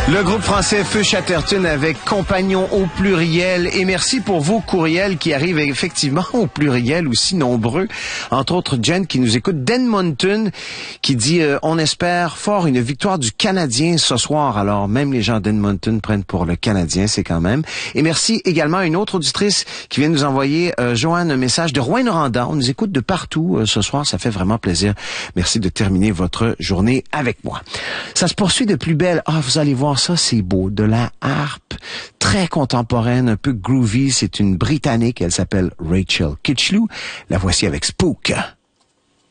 Le groupe français Feu Chatterton avec Compagnon au pluriel. Et merci pour vos courriels qui arrivent effectivement au pluriel aussi nombreux. Entre autres, Jen qui nous écoute d'Edmonton qui dit on espère fort une victoire du Canadien ce soir. Alors même les gens d'Edmonton prennent pour le Canadien, c'est quand même. Et merci également à une autre auditrice qui vient nous envoyer, Joanne, un message de Rouyn-Noranda. On nous écoute de partout ce soir, ça fait vraiment plaisir. Merci de terminer votre journée avec moi. Ça se poursuit de plus belle. Ah, vous allez voir ça, c'est beau. De la harpe très contemporaine, un peu groovy. C'est une Britannique, elle s'appelle Rachel Kitchlew. La voici avec Spook.